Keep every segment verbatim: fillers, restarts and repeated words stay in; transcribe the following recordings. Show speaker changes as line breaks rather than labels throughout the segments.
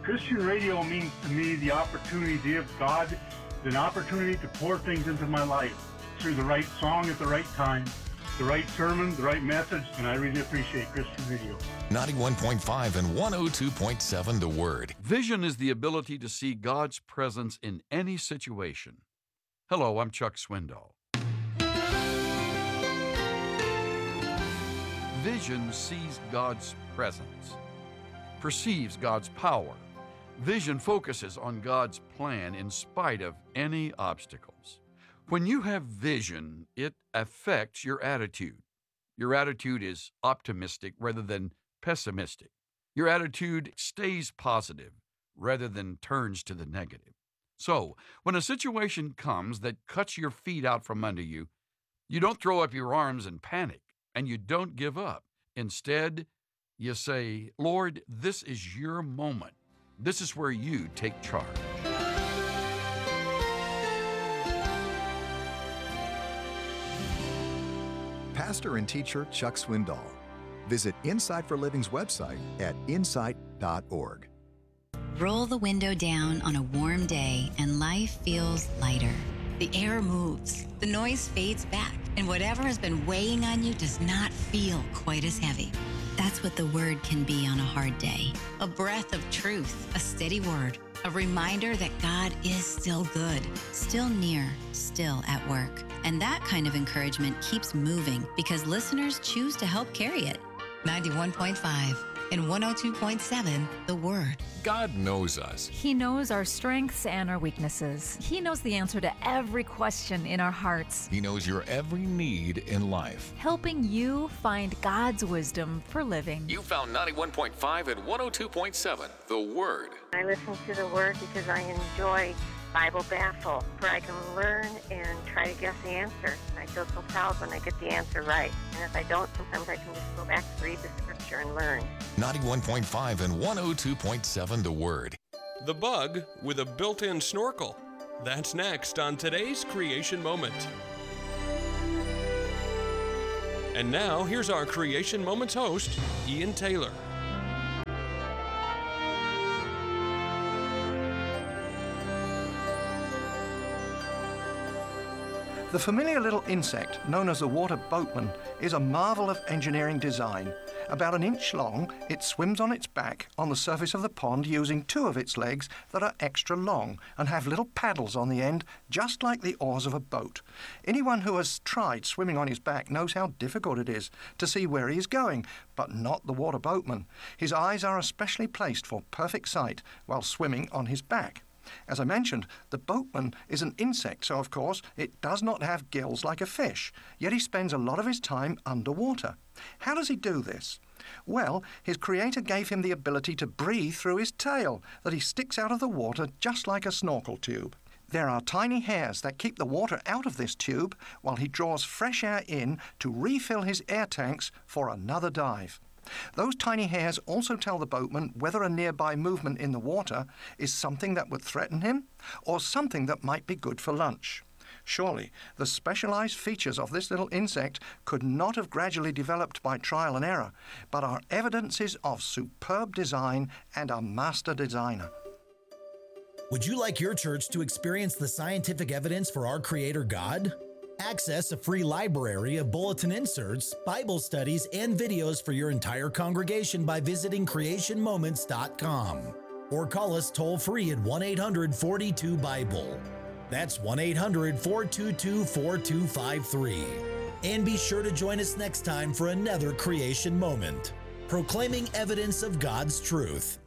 Christian radio means to me the opportunity to give God an opportunity to pour things into my life through the right song at the right time, the right sermon, the right message, and I really appreciate Christian radio.
ninety-one point five and one oh two point seven The Word.
Vision is the ability to see God's presence in any situation. Hello, I'm Chuck Swindoll. Vision sees God's presence, perceives God's power. Vision focuses on God's plan in spite of any obstacles. When you have vision, it affects your attitude. Your attitude is optimistic rather than pessimistic. Your attitude stays positive rather than turns to the negative. So, when a situation comes that cuts your feet out from under you, you don't throw up your arms and panic, and you don't give up. Instead, you say, Lord, this is your moment. This is where you take charge.
Pastor and teacher Chuck Swindoll. Visit Insight for Living's website at insight dot org.
Roll the window down on a warm day and life feels lighter. The air moves, the noise fades back, and whatever has been weighing on you does not feel quite as heavy. That's what the Word can be on a hard day. A breath of truth, a steady word, a reminder that God is still good, still near, still at work. And that kind of encouragement keeps moving because listeners choose to help carry it. ninety-one point five and one oh two point seven, The Word.
God knows us.
He knows our strengths and our weaknesses. He knows the answer to every question in our hearts.
He knows your every need in life.
Helping you find God's wisdom for living.
You found ninety-one point five and one oh two point seven, The Word.
I listen to The Word because I enjoy Bible Baffle, where I can learn and try to guess the answer. I feel so proud when I get the answer right. And if I don't, sometimes I can just go back and read the scripture and learn.
ninety-one point five and one oh two point seven The Word.
The bug with a built-in snorkel. That's next on today's Creation Moment. And now, here's our Creation Moments host, Ian Taylor.
The familiar little insect known as the water boatman is a marvel of engineering design. About an inch long, it swims on its back on the surface of the pond using two of its legs that are extra long and have little paddles on the end, just like the oars of a boat. Anyone who has tried swimming on his back knows how difficult it is to see where he is going, but not the water boatman. His eyes are especially placed for perfect sight while swimming on his back. As I mentioned, the boatman is an insect, so of course it does not have gills like a fish, yet he spends a lot of his time underwater. How does he do this? Well, his creator gave him the ability to breathe through his tail that he sticks out of the water just like a snorkel tube. There are tiny hairs that keep the water out of this tube while he draws fresh air in to refill his air tanks for another dive. Those tiny hairs also tell the boatman whether a nearby movement in the water is something that would threaten him or something that might be good for lunch. Surely, the specialized features of this little insect could not have gradually developed by trial and error, but are evidences of superb design and a master designer.
Would you like your church to experience the scientific evidence for our Creator God? Access a free library of bulletin inserts, Bible studies, and videos for your entire congregation by visiting creation moments dot com. Or call us toll-free at one eight hundred four two Bible. That's one eight hundred four two two four two five three. And be sure to join us next time for another Creation Moment, proclaiming evidence of God's truth.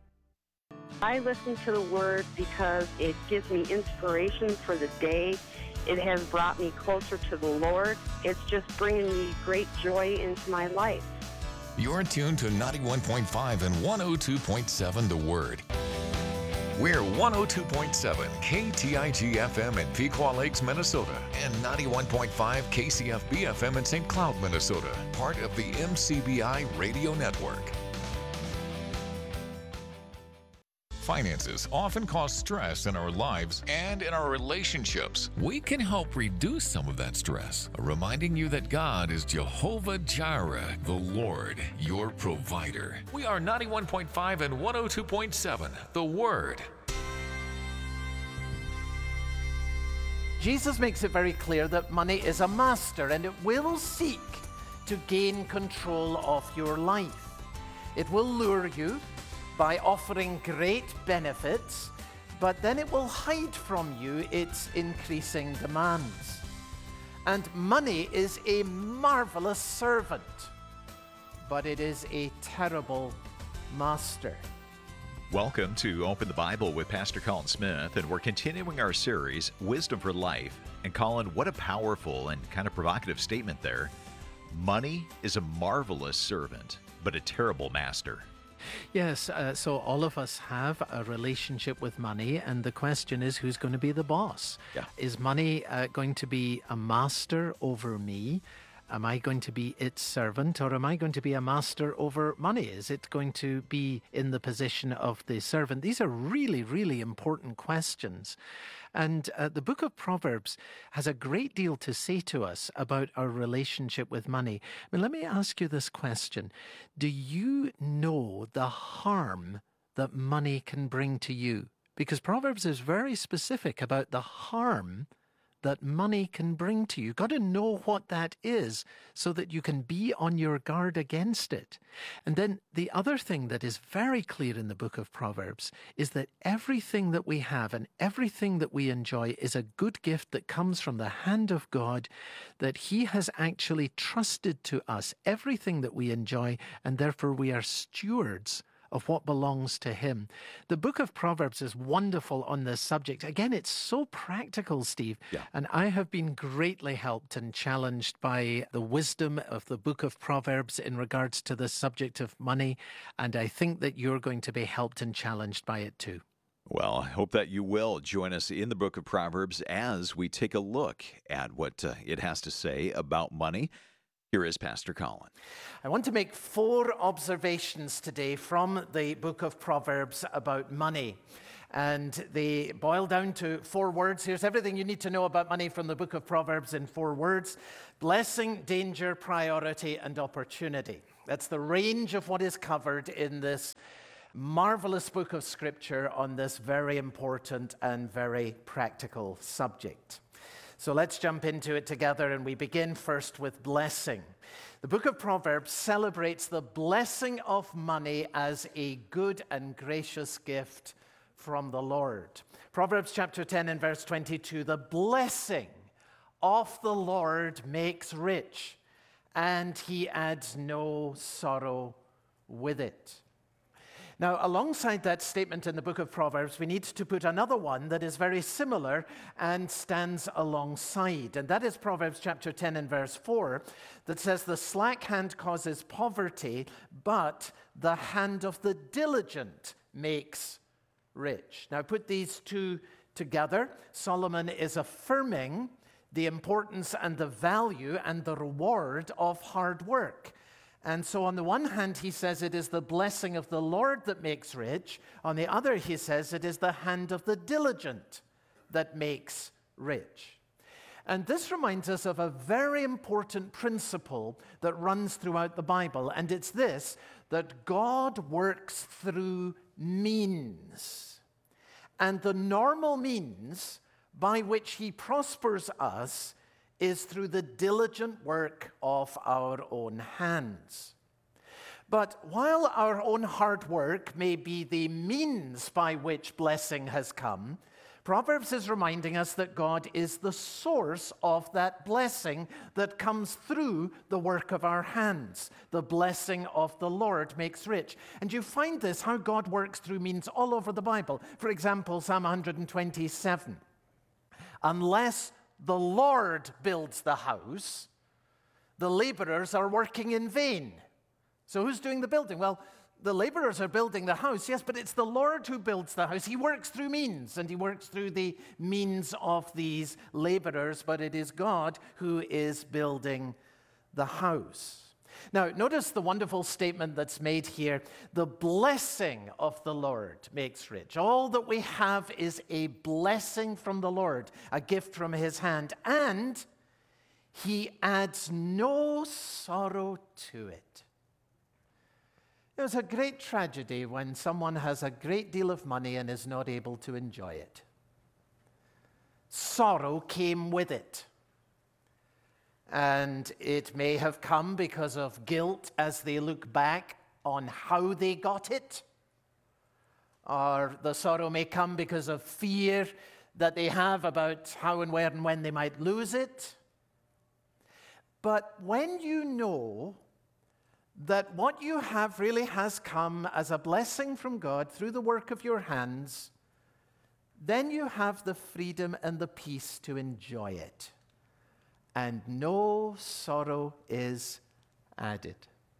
I listen to the Word because it gives me inspiration for the day. It has brought me closer to the Lord. It's just bringing me great joy into my life.
You're tuned to ninety-one point five and one oh two point seven The Word. We're one oh two point seven K T I G F M in Pequot Lakes, Minnesota, and ninety-one point five K C F B F M in Saint Cloud, Minnesota, part of the M C B I Radio Network. finances often cause stress in our lives and in our relationships. We can help reduce some of that stress, reminding you that God is Jehovah Jireh, the Lord, your provider. We are ninety-one point five and one oh two point seven, The Word.
Jesus makes it very clear that money is a master and it will seek to gain control of your life. It will lure you by offering great benefits, but then it will hide from you its increasing demands. And money is a marvelous servant, but it is a terrible master.
Welcome to Open the Bible with Pastor Colin Smith, and we're continuing our series, Wisdom for Life. And Colin, what a powerful and kind of provocative statement there. Money is a marvelous servant, but a terrible master.
Yes, uh, so all of us have a relationship with money, and the question is, who's going to be the boss?
Yeah.
Is money uh, going to be a master over me? Am I going to be its servant, or am I going to be a master over money? Is it going to be in the position of the servant? These are really, really important questions. And uh, the book of Proverbs has a great deal to say to us about our relationship with money. I mean, let me ask you this question. Do you know the harm that money can bring to you? Because Proverbs is very specific about the harm that money can bring to you. You've got to know what that is so that you can be on your guard against it. And then the other thing that is very clear in the book of Proverbs is that everything that we have and everything that we enjoy is a good gift that comes from the hand of God, that He has actually trusted to us everything that we enjoy, and therefore we are stewards of what belongs to Him. The book of Proverbs is wonderful on this subject. Again, it's so practical, Steve.
Yeah.
And I have been greatly helped and challenged by the wisdom of the book of Proverbs in regards to the subject of money. And I think that you're going to be helped and challenged by it too.
Well, I hope that you will join us in the book of Proverbs as we take a look at what uh, it has to say about money. Here is Pastor Colin.
I want to make four observations today from the book of Proverbs about money. And they boil down to four words. Here's everything you need to know about money from the book of Proverbs in four words: blessing, danger, priority, and opportunity. That's the range of what is covered in this marvelous book of Scripture on this very important and very practical subject. So let's jump into it together, and we begin first with blessing. The book of Proverbs celebrates the blessing of money as a good and gracious gift from the Lord. Proverbs chapter ten and verse twenty-two, the blessing of the Lord makes rich, and He adds no sorrow with it. Now, alongside that statement in the book of Proverbs, we need to put another one that is very similar and stands alongside. And that is Proverbs chapter ten and verse four, that says, the slack hand causes poverty, but the hand of the diligent makes rich. Now, put these two together. Solomon is affirming the importance and the value and the reward of hard work. And so on the one hand, he says it is the blessing of the Lord that makes rich. On the other, he says it is the hand of the diligent that makes rich. And this reminds us of a very important principle that runs throughout the Bible. And it's this, that God works through means. And the normal means by which He prospers us is through the diligent work of our own hands. But while our own hard work may be the means by which blessing has come, Proverbs is reminding us that God is the source of that blessing that comes through the work of our hands. The blessing of the Lord makes rich. And you find this, how God works through means all over the Bible. For example, Psalm one twenty-seven. Unless the Lord builds the house, the laborers are working in vain. So who's doing the building? Well, the laborers are building the house, yes, but it's the Lord who builds the house. He works through means, and He works through the means of these laborers, but it is God who is building the house. Now, notice the wonderful statement that's made here. The blessing of the Lord makes rich. All that we have is a blessing from the Lord, a gift from his hand, and he adds no sorrow to it. It was a great tragedy when someone has a great deal of money and is not able to enjoy it. Sorrow came with it. And it may have come because of guilt as they look back on how they got it. Or the sorrow may come because of fear that they have about how and where and when they might lose it. But when you know that what you have really has come as a blessing from God through the work of your hands, then you have the freedom and the peace to enjoy it. And no sorrow is added.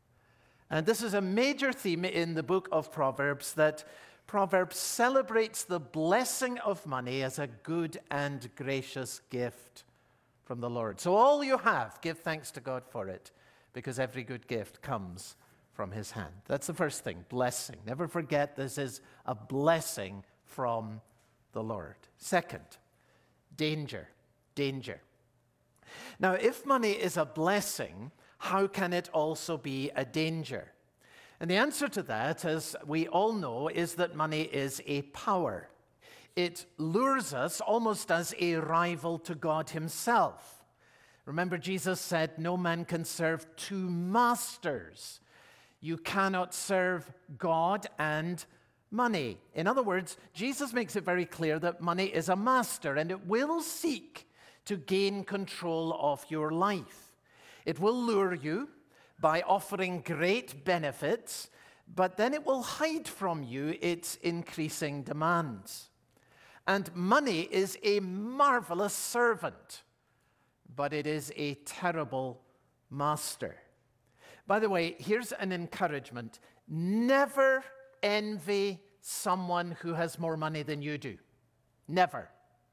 And this is a major theme in the book of Proverbs, that Proverbs celebrates the blessing of money as a good and gracious gift from the Lord. So all you have, give thanks to God for it, because every good gift comes from his hand. That's the first thing, blessing. Never forget this is a blessing from the Lord. Second, danger, danger. Now, if money is a blessing, how can it also be a danger? And the answer to that, as we all know, is that money is a power. It lures us almost as a rival to God himself. Remember, Jesus said, no man can serve two masters. You cannot serve God and money. In other words, Jesus makes it very clear that money is a master, and it will seek to gain control of your life. It will lure you by offering great benefits, but then it will hide from you its increasing demands. And money is a marvelous servant, but it is a terrible master. By the way, here's an encouragement. Never envy someone who has more money than you do. Never.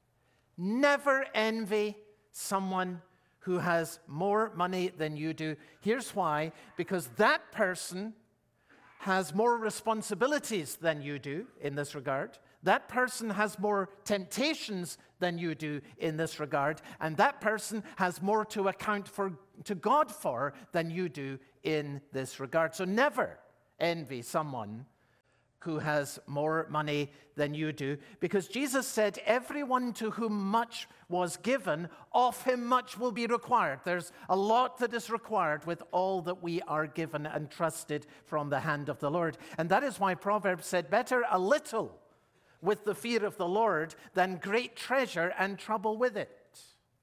Never envy someone who has more money than you do. Here's why. Because that person has more responsibilities than you do in this regard. That person has more temptations than you do in this regard. And that person has more to account for to God for than you do in this regard. So never envy someone who has more money than you do, because Jesus said, everyone to whom much was given, of him much will be required. There's a lot that is required with all that we are given and trusted from the hand of the Lord. And that is why Proverbs said, better a little with the fear of the Lord than great treasure and trouble with it.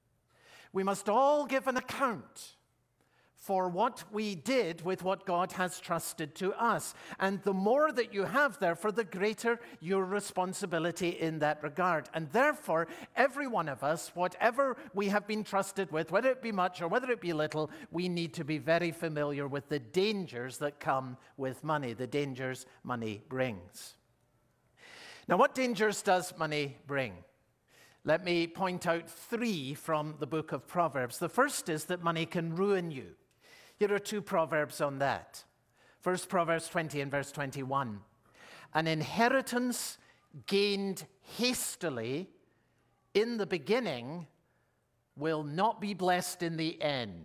We must all give an account for what we did with what God has trusted to us. And the more that you have, therefore, the greater your responsibility in that regard. And therefore, every one of us, whatever we have been trusted with, whether it be much or whether it be little, we need to be very familiar with the dangers that come with money, the dangers money brings. Now, what dangers does money bring? Let me point out three from the book of Proverbs. The first is that money can ruin you. Here are two proverbs on that. First, Proverbs twenty and verse twenty-one. An inheritance gained hastily in the beginning will not be blessed in the end.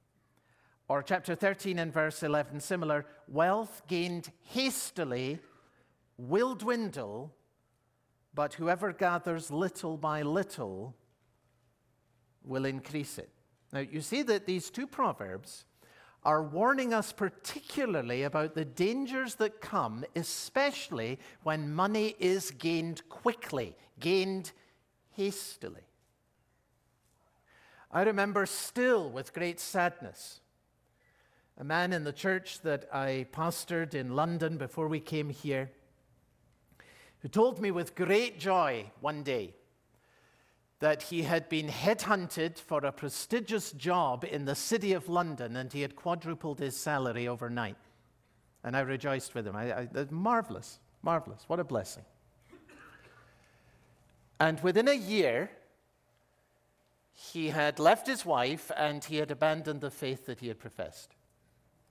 Or chapter thirteen and verse eleven, similar. Wealth gained hastily will dwindle, but whoever gathers little by little will increase it. Now, you see that these two proverbs are warning us particularly about the dangers that come, especially when money is gained quickly, gained hastily. I remember still with great sadness a man in the church that I pastored in London before we came here, who told me with great joy one day that he had been headhunted for a prestigious job in the city of London, and he had quadrupled his salary overnight. And I rejoiced with him. I, I, marvelous, marvelous. What a blessing. And within a year, he had left his wife and he had abandoned the faith that he had professed.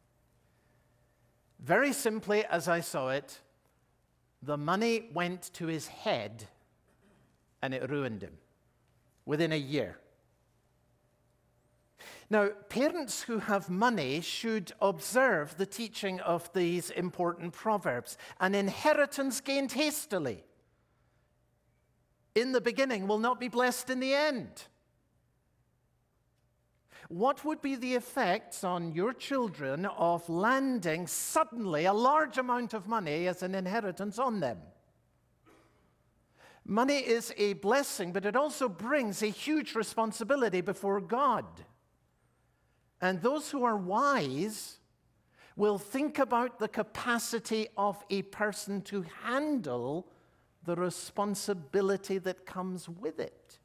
Very simply, as I saw it, the money went to his head and it ruined him within a year. Now, parents who have money should observe the teaching of these important proverbs. An inheritance gained hastily in the beginning will not be blessed in the end. What would be the effects on your children of landing suddenly a large amount of money as an inheritance on them? Money is a blessing, but it also brings a huge responsibility before God. And those who are wise will think about the capacity of a person to handle the responsibility that comes with it.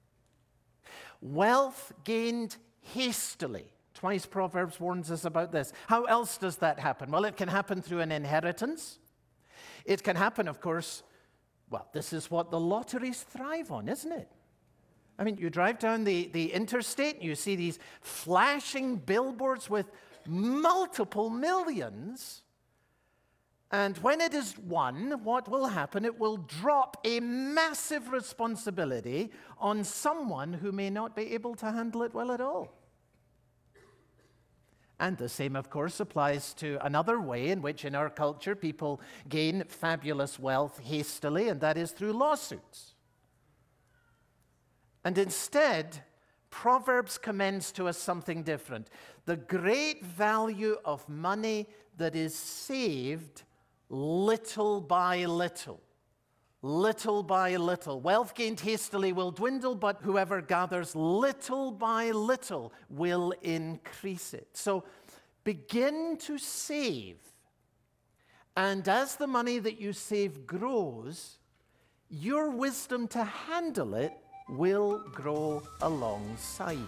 Wealth gained hastily. Twice Proverbs warns us about this. How else does that happen? Well, it can happen through an inheritance. It can happen, of course, well, this is what the lotteries thrive on, isn't it? I mean, you drive down the, the interstate and you see these flashing billboards with multiple millions. And when it is won, what will happen? It will drop a massive responsibility on someone who may not be able to handle it well at all. And the same, of course, applies to another way in which in our culture people gain fabulous wealth hastily, and that is through lawsuits. And instead, Proverbs commends to us something different. The great value of money that is saved little by little. Little by little. Wealth gained hastily will dwindle, but whoever gathers little by little will increase it. So begin to save. And as the money that you save grows, your wisdom to handle it will grow alongside.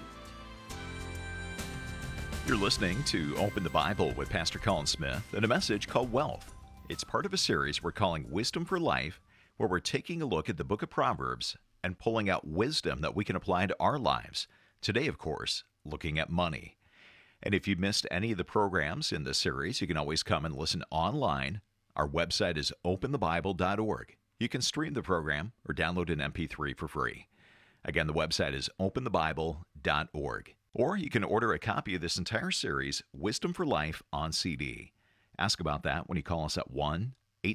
You're listening to Open the Bible with Pastor Colin Smith and a message called Wealth. It's part of a series we're calling Wisdom for Life, where we're taking a look at the book of Proverbs and pulling out wisdom that we can apply to our lives. Today, of course, looking at money. And if you missed any of the programs in this series, you can always come and listen online. Our website is open the bible dot org. You can stream the program or download an M P three for free. Again, the website is open the bible dot org. Or you can order a copy of this entire series, Wisdom for Life, on C D. Ask about that when you call us at one